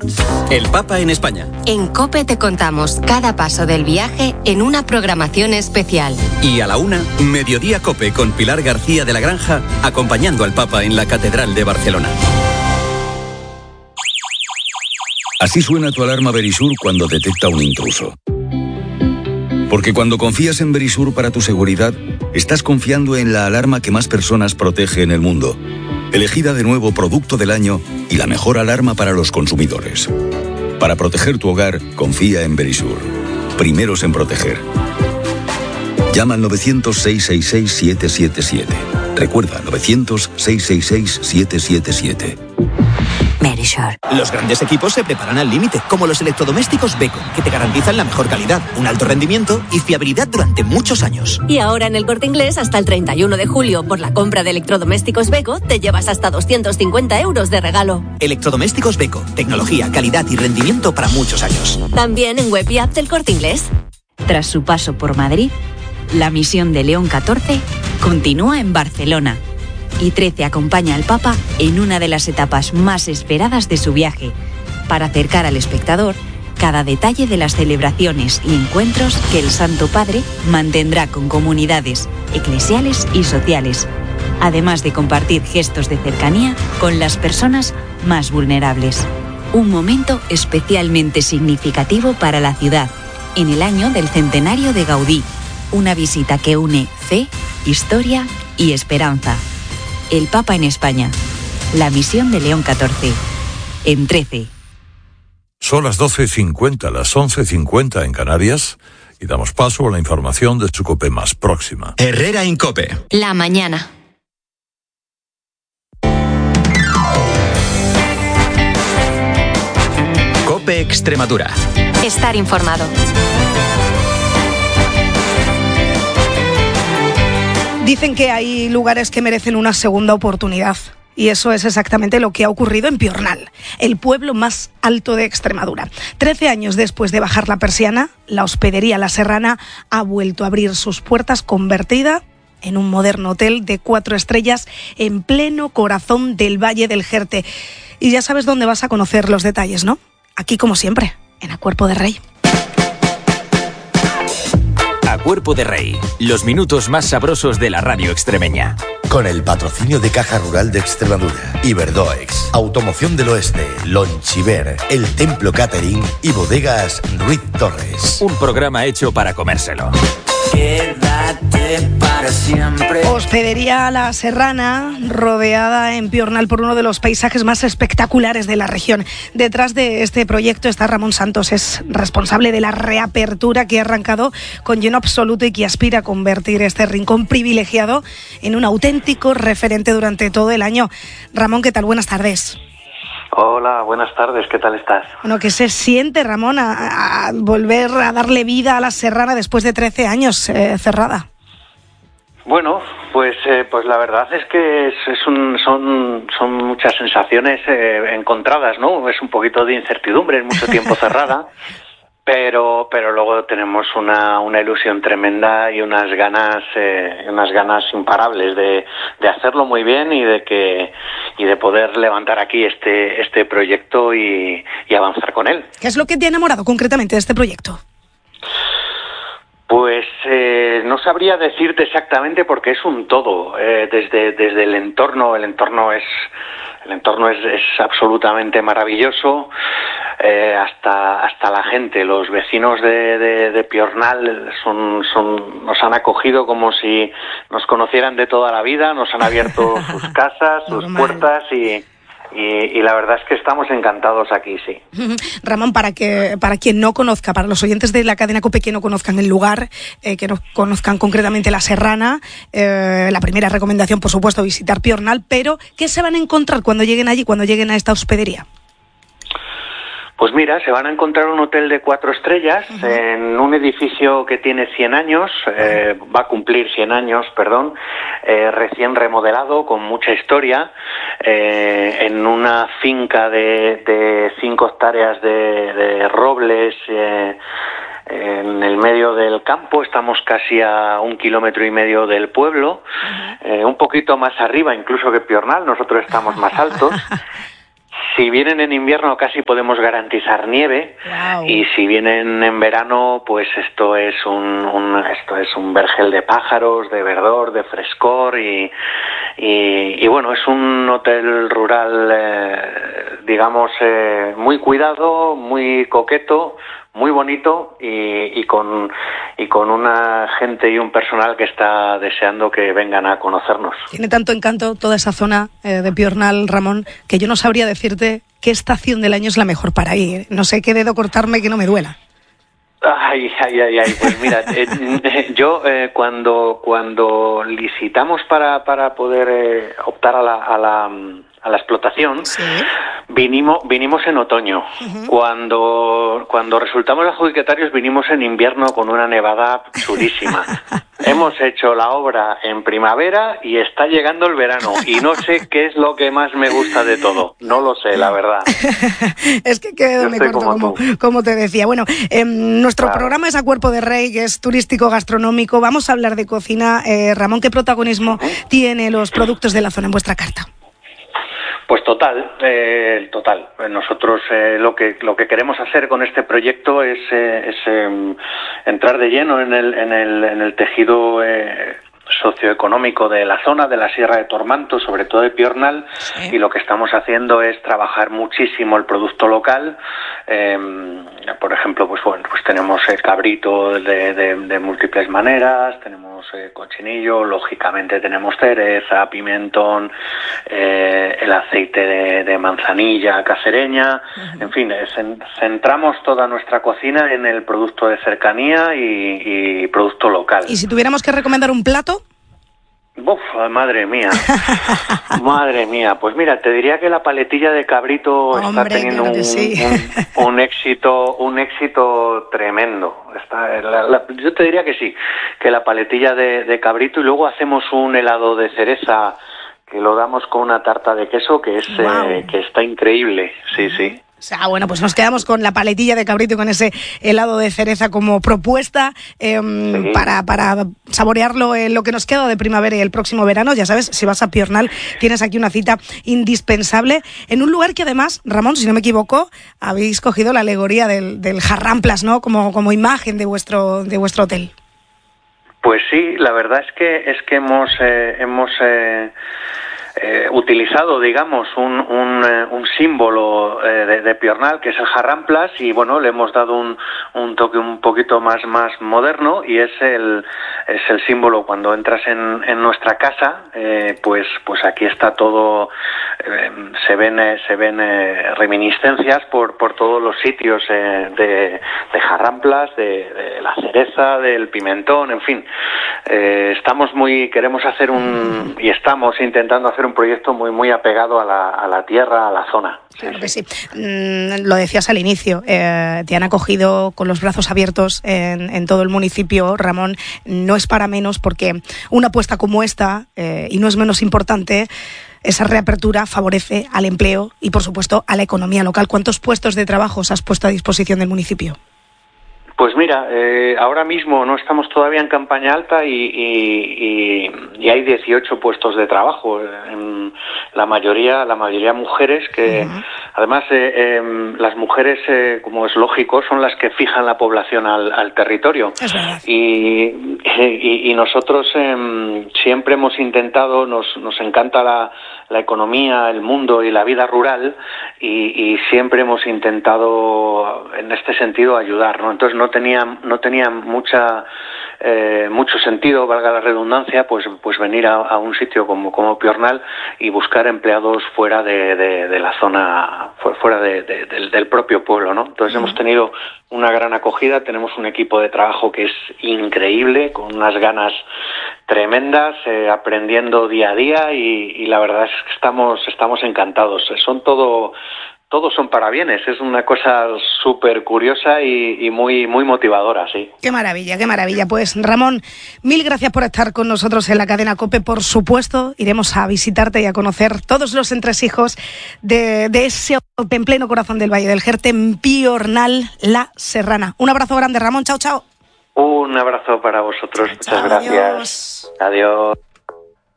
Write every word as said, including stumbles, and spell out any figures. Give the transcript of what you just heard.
El Papa en España. En COPE te contamos cada paso del viaje en una programación especial. Y a la una, Mediodía COPE con Pilar García de la Granja, acompañando al Papa en la Catedral de Barcelona. Así suena tu alarma Verisur cuando detecta un intruso. Porque cuando confías en Verisur para tu seguridad, estás confiando en la alarma que más personas protege en el mundo. Elegida de nuevo Producto del Año y la mejor alarma para los consumidores. Para proteger tu hogar, confía en Verisur. Primeros en proteger. Llama al novecientos, seiscientos sesenta y seis, siete siete siete. Recuerda, novecientos, seiscientos sesenta y seis, siete siete siete. Verisur. Los grandes equipos se preparan al límite, como los electrodomésticos Beko, que te garantizan la mejor calidad, un alto rendimiento y fiabilidad durante muchos años. Y ahora en El Corte Inglés, hasta el treinta y uno de julio, por la compra de electrodomésticos Beko, te llevas hasta doscientos cincuenta euros de regalo. Electrodomésticos Beko, tecnología, calidad y rendimiento para muchos años. También en web y app del Corte Inglés. Tras su paso por Madrid, la misión de León catorce continúa en Barcelona. Y trece acompaña al Papa en una de las etapas más esperadas de su viaje, para acercar al espectador cada detalle de las celebraciones y encuentros que el Santo Padre mantendrá con comunidades eclesiales y sociales, además de compartir gestos de cercanía con las personas más vulnerables. Un momento especialmente significativo para la ciudad, en el año del centenario de Gaudí, una visita que une fe, historia y esperanza. El Papa en España. La misión de León catorce. En trece. Son las doce cincuenta, las once cincuenta en Canarias, y damos paso a la información de su COPE más próxima. Herrera en COPE. La mañana. COPE Extremadura. Estar informado. Dicen que hay lugares que merecen una segunda oportunidad. Y eso es exactamente lo que ha ocurrido en Piornal, el pueblo más alto de Extremadura. Trece años después de bajar la persiana, la hospedería La Serrana ha vuelto a abrir sus puertas, convertida en un moderno hotel de cuatro estrellas en pleno corazón del Valle del Jerte. Y ya sabes dónde vas a conocer los detalles, ¿no? Aquí, como siempre, en A Cuerpo de Rey. A Cuerpo de Rey, los minutos más sabrosos de la radio extremeña. Con el patrocinio de Caja Rural de Extremadura, Iberdoex, Automoción del Oeste, Lonchiver, El Templo Catering y Bodegas Ruiz Torres. Un programa hecho para comérselo. Quédate para siempre. Hospedería La Serrana, rodeada en Piornal por uno de los paisajes más espectaculares de la región. Detrás de este proyecto está Ramón Santos, es responsable de la reapertura que ha arrancado con lleno absoluto y que aspira a convertir este rincón privilegiado en un auténtico referente durante todo el año. Ramón, ¿qué tal? Buenas tardes. Hola, buenas tardes, ¿qué tal estás? Bueno, ¿qué se siente, Ramón, a, a volver a darle vida a La Serrana después de trece años eh, cerrada? Bueno, pues eh, pues la verdad es que es, es un, son son muchas sensaciones eh, encontradas, ¿no? Es un poquito de incertidumbre, es mucho tiempo cerrada, pero pero luego tenemos una una ilusión tremenda y unas ganas eh, unas ganas imparables de de hacerlo muy bien y de que y de poder levantar aquí este este proyecto y, y avanzar con él. ¿Qué es lo que te ha enamorado concretamente de este proyecto? Pues eh, no sabría decirte exactamente porque es un todo, eh, desde desde el entorno, el entorno es el entorno es, es absolutamente maravilloso, eh, hasta hasta la gente, los vecinos de, de, de Piornal son son nos han acogido como si nos conocieran de toda la vida, nos han abierto sus casas, sus puertas y Y, y la verdad es que estamos encantados aquí, sí. Ramón, para que para quien no conozca, para los oyentes de la cadena COPE que no conozcan el lugar, eh, que no conozcan concretamente La Serrana, eh, la primera recomendación, por supuesto, visitar Piornal, pero ¿qué se van a encontrar cuando lleguen allí, cuando lleguen a esta hospedería? Pues mira, se van a encontrar un hotel de cuatro estrellas uh-huh. en un edificio que tiene cien años, eh, va a cumplir cien años, perdón, eh, recién remodelado, con mucha historia, eh, en una finca de, de cinco hectáreas de, de robles, eh, en el medio del campo, estamos casi a un kilómetro y medio del pueblo, uh-huh. eh, un poquito más arriba incluso que Piornal, nosotros estamos más altos. si vienen en invierno casi podemos garantizar nieve. Wow. Y si vienen en verano, pues esto es un, un esto es un vergel de pájaros, de verdor, de frescor y y, y bueno, es un hotel rural, eh, digamos, eh, muy cuidado, muy coqueto, muy bonito y, y con y con una gente y un personal que está deseando que vengan a conocernos. Tiene tanto encanto toda esa zona eh, de Piornal, Ramón, que yo no sabría decirte qué estación del año es la mejor para ir. No sé qué dedo cortarme que no me duela. Ay, ay, ay, ay, pues mira, eh, yo eh, cuando cuando licitamos para para poder eh, optar a la a la a la explotación, ¿sí? vinimos vinimos en otoño. Uh-huh. Cuando cuando resultamos adjudicatarios vinimos en invierno con una nevada chulísima. Hemos hecho la obra en primavera y está llegando el verano y no sé qué es lo que más me gusta de todo. No lo sé, la verdad. Es que quedo me corto, como, como, como te decía. Bueno, eh, nuestro claro. programa es A Cuerpo de Rey, que es turístico gastronómico. Vamos a hablar de cocina. Eh, Ramón, ¿qué protagonismo uh-huh. tiene los productos de la zona en vuestra carta? Pues total, eh, total. Nosotros eh, lo que lo que queremos hacer con este proyecto es, eh, es eh, entrar de lleno en el en el en el tejido eh, socioeconómico de la zona de la Sierra de Tormanto, sobre todo de Piornal, sí. y lo que estamos haciendo es trabajar muchísimo el producto local. Eh, por ejemplo, pues bueno, pues tenemos el cabrito de, de, de múltiples maneras, tenemos eh, cochinillo, lógicamente tenemos cereza, pimentón, eh, el aceite de, de manzanilla cacereña, uh-huh. en fin, es, centramos toda nuestra cocina en el producto de cercanía y, y producto local. ¿Y si tuviéramos que recomendar un plato? Uf, madre mía, madre mía. Pues mira, te diría que la paletilla de cabrito Hombre, está teniendo claro un, sí. un, un éxito, un éxito tremendo. Está, la, la, yo te diría que sí, que la paletilla de, de cabrito y luego hacemos un helado de cereza que lo damos con una tarta de queso que es wow. eh, que está increíble. Sí, sí. O sea, bueno, pues nos quedamos con la paletilla de cabrito y con ese helado de cereza como propuesta eh, sí. para, para saborearlo en lo que nos queda de primavera y el próximo verano. Ya sabes, si vas a Piornal tienes aquí una cita indispensable en un lugar que además, Ramón, si no me equivoco, habéis cogido la alegoría del, del jarramplas, ¿no? Como, como imagen de vuestro, de vuestro hotel. Pues sí, la verdad es que es que hemos eh, hemos eh, eh, utilizado, digamos, un un, eh, un símbolo eh, de, de Piornal, que es el jarramplas, y bueno, le hemos dado un, un toque un poquito más más moderno, y es el es el símbolo cuando entras en, en nuestra casa, eh, pues pues aquí está todo, eh, se ven eh, se ven eh, reminiscencias por por todos los sitios eh, de, de jarramplas, de, de la cereza, del pimentón, en fin. Eh, estamos muy, queremos hacer un, y estamos intentando hacer un proyecto muy muy apegado a la, a la tierra, a la zona. Claro que sí. Mm, lo decías al inicio, eh, te han acogido con los brazos abiertos en, en todo el municipio, Ramón. No es para menos porque una apuesta como esta, eh, y no es menos importante, esa reapertura favorece al empleo y, por supuesto, a la economía local. ¿Cuántos puestos de trabajo os has puesto a disposición del municipio? Pues mira, eh, ahora mismo no estamos todavía en campaña alta y, y, y, y hay dieciocho puestos de trabajo, en la mayoría, la mayoría mujeres que, uh-huh. además, eh, eh, las mujeres, eh, como es lógico, son las que fijan la población al, al territorio. Es verdad. Y, y, y nosotros eh, siempre hemos intentado, nos, nos encanta la, la economía, el mundo y la vida rural, y, y siempre hemos intentado, en este sentido, ayudar, ¿no? Entonces no tenía no tenía mucha eh, mucho sentido, valga la redundancia, pues pues venir a, a un sitio como como Piornal y buscar empleados fuera de, de, de la zona, fuera de, de, del, del propio pueblo, ¿no? Entonces uh-huh. hemos tenido una gran acogida, tenemos un equipo de trabajo que es increíble, con unas ganas tremendas, eh, aprendiendo día a día, y, y la verdad es que estamos estamos encantados. Son todo Todos son parabienes, es una cosa súper curiosa y, y muy muy motivadora, sí. Qué maravilla, qué maravilla. Pues Ramón, mil gracias por estar con nosotros en la cadena COPE. Por supuesto, iremos a visitarte y a conocer todos los entresijos de, de ese hotel en pleno corazón del Valle del Jerte, en Piornal, La Serrana. Un abrazo grande, Ramón. Chao, chao. Un abrazo para vosotros. Muchas chao, gracias. Adiós. Adiós.